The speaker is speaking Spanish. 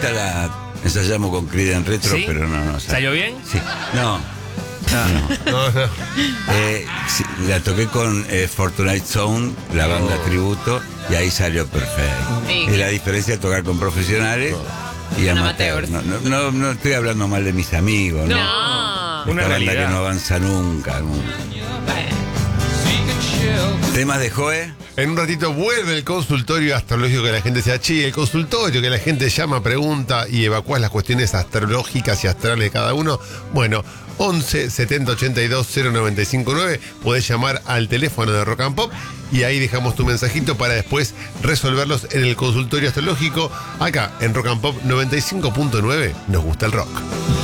esta la ensayamos con Creed en Retro, ¿Sí? pero no. ¿Salió bien? Sí. No. Sí, la toqué con Fortunate Sound, la banda tributo, y ahí salió perfecto. Sí. Es la diferencia de tocar con profesionales y amateurs. amateurs. No estoy hablando mal de mis amigos, ¿no? No. Esta Una banda realidad. que no avanza nunca. ¿Temas de Joe? En un ratito vuelve el consultorio astrológico, que la gente se achille, el consultorio que la gente llama, pregunta y evacúa las cuestiones astrológicas y astrales de cada uno. Bueno, 11 70 82 0959, podés llamar al teléfono de Rock and Pop y ahí dejamos tu mensajito para después resolverlos en el consultorio astrológico. Acá en Rock and Pop 95.9 nos gusta el rock.